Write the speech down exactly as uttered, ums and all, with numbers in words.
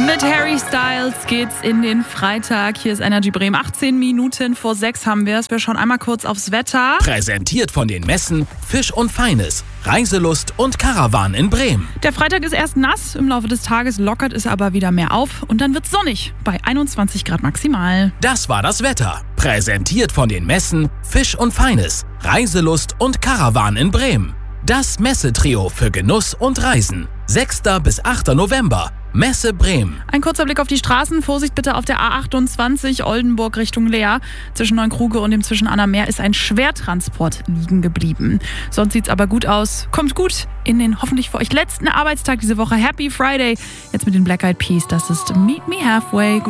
Mit Harry Styles geht's in den Freitag. Hier ist Energy Bremen. achtzehn Minuten vor sechs haben wir es. Wir schauen einmal kurz aufs Wetter. Präsentiert von den Messen Fisch und Feines, Reiselust und Karawan in Bremen. Der Freitag ist erst nass, im Laufe des Tages lockert es aber wieder mehr auf und dann wird's sonnig bei einundzwanzig Grad maximal. Das war das Wetter. Präsentiert von den Messen Fisch und Feines, Reiselust und Karawan in Bremen. Das Messetrio für Genuss und Reisen. sechster bis achter November. Messe Bremen. Ein kurzer Blick auf die Straßen. Vorsicht bitte auf der A achtundzwanzig Oldenburg Richtung Leer. Zwischen Neunkruge und dem Zwischenannermeer ist ein Schwertransport liegen geblieben. Sonst sieht's aber gut aus. Kommt gut in den hoffentlich für euch letzten Arbeitstag diese Woche. Happy Friday. Jetzt mit den Black Eyed Peas. Das ist Meet Me Halfway.